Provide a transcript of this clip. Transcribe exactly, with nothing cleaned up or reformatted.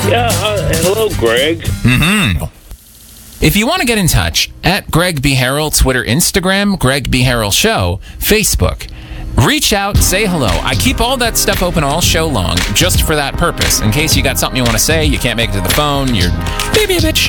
Yeah, uh, hello, Greg. Mm-hmm. If you want to get in touch, at Greg B. Harrell, Twitter, Instagram, Greg B. Harrell Show, Facebook. Reach out, say hello. I keep all that stuff open all show long just for that purpose. In case you got something you want to say, you can't make it to the phone, you're maybe a bit